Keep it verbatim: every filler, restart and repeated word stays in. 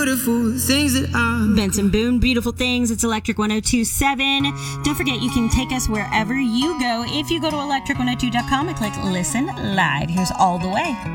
beautiful things that I... Benson Boone, Beautiful Things. It's Electric one oh two point seven. Don't forget, you can take us wherever you go. If you go to electric one oh two dot com and click Listen Live. Here's All the Way.